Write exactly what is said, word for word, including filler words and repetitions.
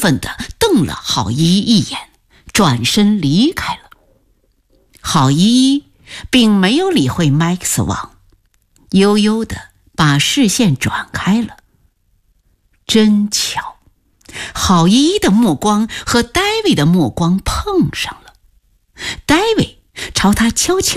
愤地瞪了郝依依一眼，转身离开了。郝依依并没有理会麦克斯王，悠悠地把视线转开了。真巧，郝依依的目光和戴维的目光碰上了。戴维朝他悄悄